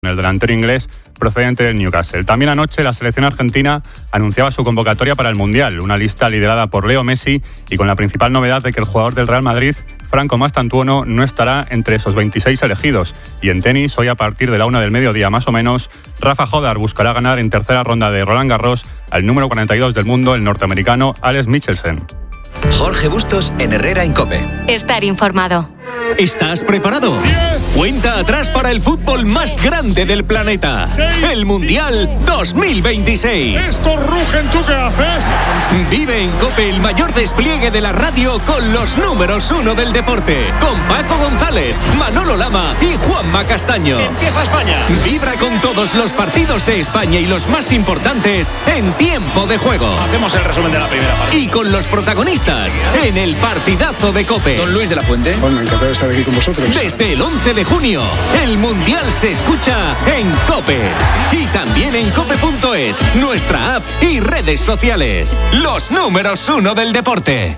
el delantero inglés procedente del Newcastle. También anoche la selección argentina anunciaba su convocatoria para el Mundial, una lista liderada por Leo Messi y con la principal novedad de que el jugador del Real Madrid, Franco Mastantuono, no estará entre esos 26 elegidos. Y en tenis, hoy a partir de la 1 del mediodía más o menos, Rafa Jodar buscará ganar en tercera ronda de Roland Garros al número 42 del mundo, el norteamericano Alex Michelsen. Jorge Bustos en Herrera en COPE. Estar informado. ¿Estás preparado? 10. Cuenta atrás para el fútbol más grande del planeta. 6. El Mundial 2026. Estos rugen, ¿tú qué haces? Vive en COPE el mayor despliegue de la radio con los números 1 del deporte. Con Paco González, Manolo Lama y Juanma Castaño. Empieza España. Vibra con todos los partidos de España y los más importantes en tiempo de juego. Hacemos el resumen de la primera parte. Y con los protagonistas en el partidazo de COPE. Don Luis de la Fuente. Bueno, encantado de estar aquí con vosotros. Desde el 11 de junio, el Mundial se escucha en COPE. Y también en cope.es, nuestra app y redes sociales. Los números 1 del deporte.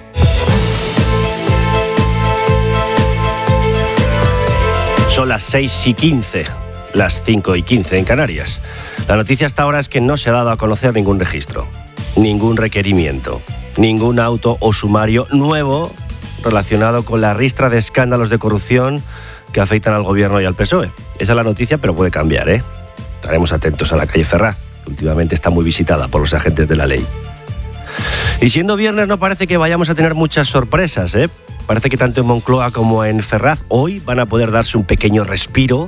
Son las 6:15, las 5:15 en Canarias. La noticia hasta ahora es que no se ha dado a conocer ningún registro, ningún requerimiento, ningún auto o sumario nuevo relacionado con la ristra de escándalos de corrupción que afectan al gobierno y al PSOE. Esa es la noticia, pero puede cambiar, ¿eh? Estaremos atentos a la calle Ferraz, que últimamente está muy visitada por los agentes de la ley. Y siendo viernes no parece que vayamos a tener muchas sorpresas, ¿eh? Parece que tanto en Moncloa como en Ferraz hoy van a poder darse un pequeño respiro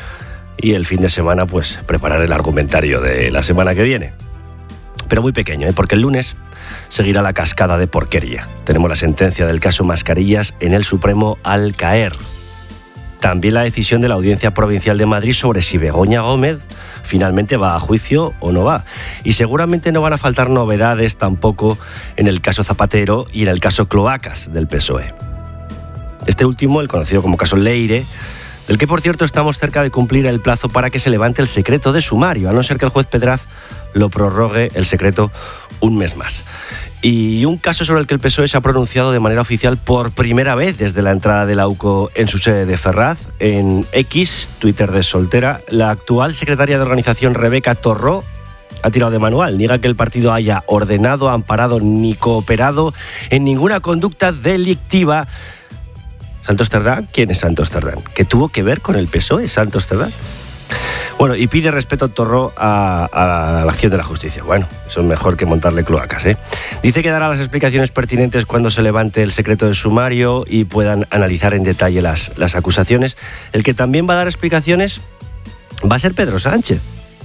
y el fin de semana pues preparar el argumentario de la semana que viene. Pero muy pequeño, ¿eh? Porque el lunes seguirá la cascada de porquería. Tenemos la sentencia del caso Mascarillas en el Supremo al caer. También la decisión de la Audiencia Provincial de Madrid sobre si Begoña Gómez finalmente va a juicio o no va. Y seguramente no van a faltar novedades tampoco en el caso Zapatero y en el caso Cloacas del PSOE. Este último, el conocido como caso Leire, del que por cierto estamos cerca de cumplir el plazo para que se levante el secreto de sumario, a no ser que el juez Pedraz lo prorrogue el secreto un mes más. Y un caso sobre el que el PSOE se ha pronunciado de manera oficial por primera vez desde la entrada de la UCO en su sede de Ferraz, en X, Twitter de soltera. La actual secretaria de organización, Rebeca Torró, ha tirado de manual. Niega que el partido haya ordenado, amparado ni cooperado en ninguna conducta delictiva. ¿Santos Cerdán? ¿Quién es Santos Cerdán? ¿Qué tuvo que ver con el PSOE, Santos Cerdán? Bueno, y pide respeto Torró a la acción de la justicia. Bueno, eso es mejor que montarle cloacas, ¿eh? Dice que dará las explicaciones pertinentes cuando se levante el secreto del sumario y puedan analizar en detalle las acusaciones. El que también va a dar explicaciones va a ser Pedro Sánchez.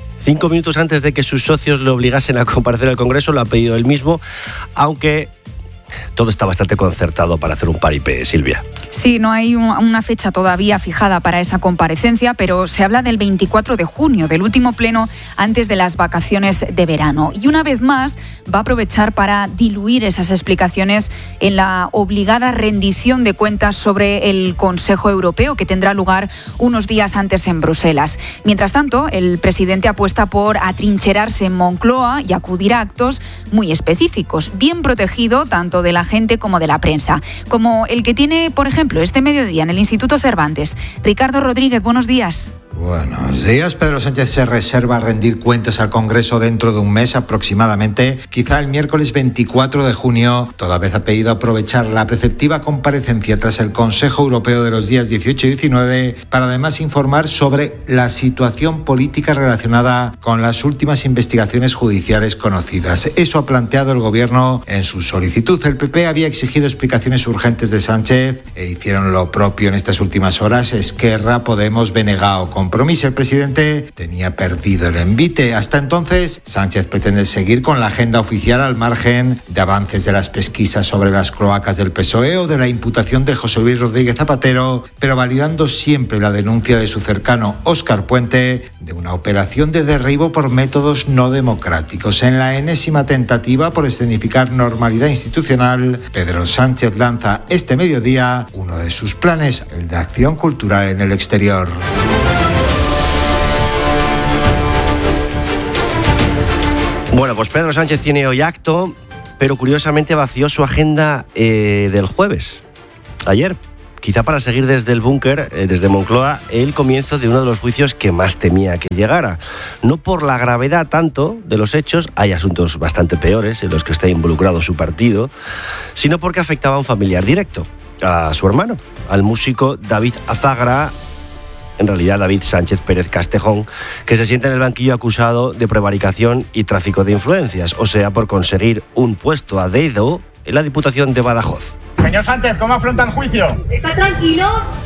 5 minutos antes de que sus socios le obligasen a comparecer al Congreso, lo ha pedido él mismo, aunque todo está bastante concertado para hacer un paripé, Silvia. Sí, no hay una fecha todavía fijada para esa comparecencia, pero se habla del 24 de junio, del último pleno antes de las vacaciones de verano. Y una vez más va a aprovechar para diluir esas explicaciones en la obligada rendición de cuentas sobre el Consejo Europeo, que tendrá lugar unos días antes en Bruselas. Mientras tanto, el presidente apuesta por atrincherarse en Moncloa y acudir a actos muy específicos, bien protegido tanto de la gente como de la prensa, como el que tiene, por ejemplo, este mediodía en el Instituto Cervantes. Ricardo Rodríguez, buenos días. Buenos días. Pedro Sánchez se reserva rendir cuentas al Congreso dentro de un mes aproximadamente, quizá el miércoles 24 de junio. Toda vez ha pedido aprovechar la preceptiva comparecencia tras el Consejo Europeo de los días 18 y 19 para además informar sobre la situación política relacionada con las últimas investigaciones judiciales conocidas. Eso ha planteado el Gobierno en su solicitud. El PP había exigido explicaciones urgentes de Sánchez e hicieron lo propio en estas últimas horas Esquerra, Podemos, BNG o Compromís. El presidente tenía perdido el envite. Hasta entonces, Sánchez pretende seguir con la agenda oficial al margen de avances de las pesquisas sobre las cloacas del PSOE o de la imputación de José Luis Rodríguez Zapatero, pero validando siempre la denuncia de su cercano Óscar Puente de una operación de derribo por métodos no democráticos. En la enésima tentativa por escenificar normalidad institucional, Pedro Sánchez lanza este mediodía uno de sus planes, el de acción cultural en el exterior. Bueno, pues Pedro Sánchez tiene hoy acto, pero curiosamente vació su agenda del jueves, ayer, quizá para seguir desde el búnker, desde Moncloa, el comienzo de uno de los juicios que más temía que llegara. No por la gravedad tanto de los hechos, hay asuntos bastante peores en los que está involucrado su partido, sino porque afectaba a un familiar directo, a su hermano, al músico David Azagra, en realidad David Sánchez Pérez Castejón, que se sienta en el banquillo acusado de prevaricación y tráfico de influencias, o sea, por conseguir un puesto a dedo en la Diputación de Badajoz. Señor Sánchez, ¿cómo afronta el juicio? ¿Está tranquilo?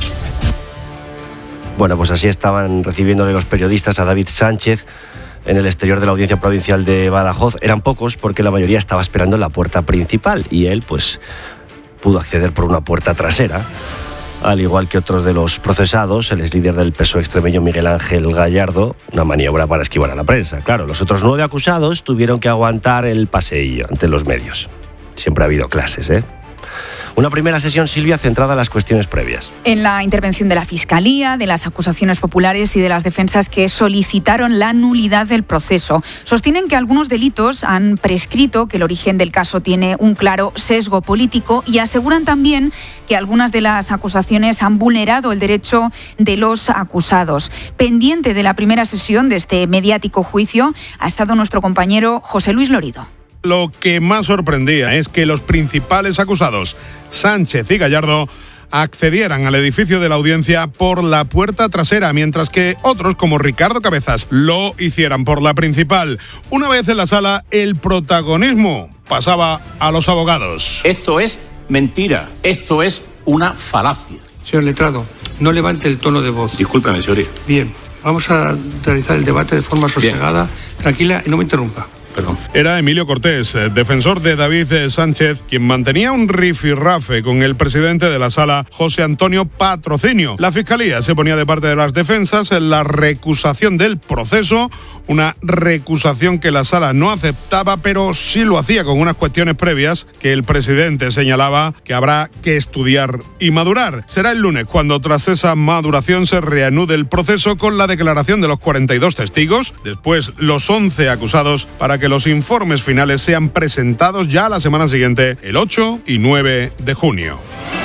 Bueno, pues así estaban recibiéndole los periodistas a David Sánchez en el exterior de la Audiencia Provincial de Badajoz. Eran pocos porque la mayoría estaba esperando en la puerta principal y él, pues, pudo acceder por una puerta trasera. Al igual que otros de los procesados, el exlíder del PSOE extremeño Miguel Ángel Gallardo, una maniobra para esquivar a la prensa. Claro, los otros 9 acusados tuvieron que aguantar el paseillo ante los medios. Siempre ha habido clases, ¿eh? Una primera sesión, Silvia, centrada en las cuestiones previas. En la intervención de la Fiscalía, de las acusaciones populares y de las defensas que solicitaron la nulidad del proceso. Sostienen que algunos delitos han prescrito, que el origen del caso tiene un claro sesgo político y aseguran también que algunas de las acusaciones han vulnerado el derecho de los acusados. Pendiente de la primera sesión de este mediático juicio ha estado nuestro compañero José Luis Lorido. Lo que más sorprendía es que los principales acusados, Sánchez y Gallardo, accedieran al edificio de la audiencia por la puerta trasera, mientras que otros, como Ricardo Cabezas, lo hicieran por la principal. Una vez en la sala, el protagonismo pasaba a los abogados. Esto es mentira, esto es una falacia. Señor letrado, no levante el tono de voz. Discúlpeme, señoría. Bien, vamos a realizar el debate de forma sosegada, tranquila y no me interrumpa. Perdón. Era Emilio Cortés, defensor de David Sánchez, quien mantenía un rifirrafe con el presidente de la sala, José Antonio Patrocinio. La Fiscalía se ponía de parte de las defensas en la recusación del proceso, una recusación que la sala no aceptaba, pero sí lo hacía con unas cuestiones previas que el presidente señalaba que habrá que estudiar y madurar. Será el lunes cuando tras esa maduración se reanude el proceso con la declaración de los 42 testigos, después los 11 acusados, para que los informes finales sean presentados ya la semana siguiente, el 8 y 9 de junio.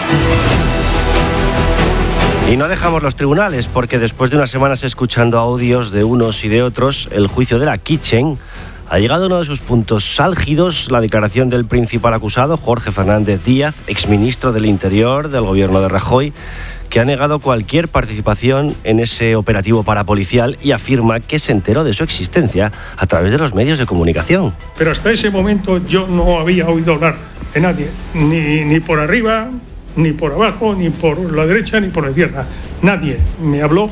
Y no dejamos los tribunales, porque después de unas semanas escuchando audios de unos y de otros, el juicio de la Kitchen ha llegado a uno de sus puntos álgidos, la declaración del principal acusado, Jorge Fernández Díaz, exministro del Interior del gobierno de Rajoy, que ha negado cualquier participación en ese operativo parapolicial y afirma que se enteró de su existencia a través de los medios de comunicación. Pero hasta ese momento yo no había oído hablar de nadie, ni por arriba, ni por abajo, ni por la derecha, ni por la izquierda. Nadie me habló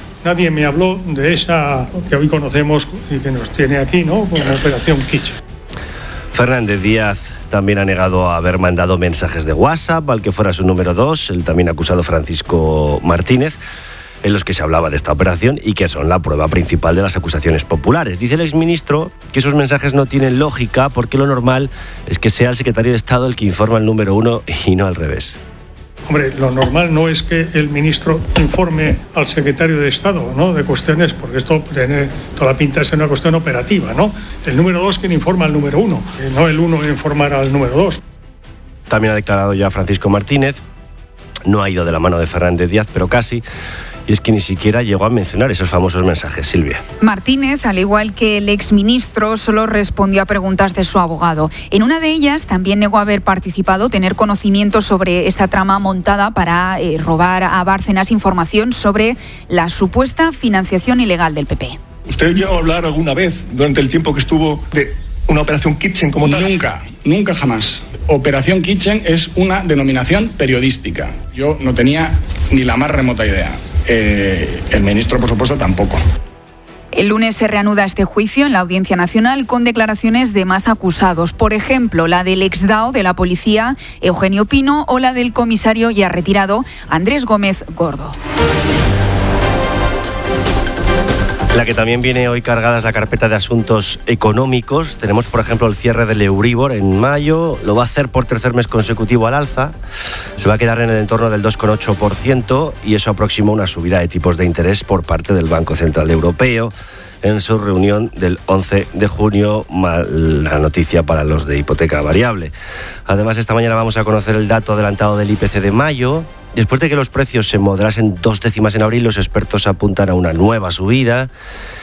de esa que hoy conocemos y que nos tiene aquí, ¿no?, como la Operación Kitchen. Fernández Díaz también ha negado haber mandado mensajes de WhatsApp al que fuera su número 2, el también acusado Francisco Martínez, en los que se hablaba de esta operación y que son la prueba principal de las acusaciones populares. Dice el exministro que esos mensajes no tienen lógica porque lo normal es que sea el secretario de Estado el que informa al número 1 y no al revés. Hombre, lo normal no es que el ministro informe al secretario de Estado, ¿no?, de cuestiones, porque esto tiene toda la pinta de ser una cuestión operativa, ¿no? El número 2 quien informa al número 1, no el 1 informar al número 2. También ha declarado ya Francisco Martínez, no ha ido de la mano de Fernández Díaz, pero casi. Y es que ni siquiera llegó a mencionar esos famosos mensajes, Silvia. Martínez, al igual que el exministro, solo respondió a preguntas de su abogado. En una de ellas también negó haber participado, tener conocimiento sobre esta trama montada para robar a Bárcenas información sobre la supuesta financiación ilegal del PP. ¿Usted llegó a hablar alguna vez durante el tiempo que estuvo de una operación Kitchen como tal? Nunca jamás. Operación Kitchen es una denominación periodística. Yo no tenía ni la más remota idea. El ministro, por supuesto, tampoco. El lunes se reanuda este juicio en la Audiencia Nacional con declaraciones de más acusados. Por ejemplo, la del exdao de la policía, Eugenio Pino, o la del comisario ya retirado, Andrés Gómez Gordo. La que también viene hoy cargada es la carpeta de asuntos económicos. Tenemos, por ejemplo, el cierre del Euribor en mayo. Lo va a hacer por tercer mes consecutivo al alza. Se va a quedar en el entorno del 2,8% y eso aproxima una subida de tipos de interés por parte del Banco Central Europeo en su reunión del 11 de junio. Mala noticia para los de hipoteca variable. Además, esta mañana vamos a conocer el dato adelantado del IPC de mayo. Después de que los precios se moderasen 2 décimas en abril, los expertos apuntan a una nueva subida.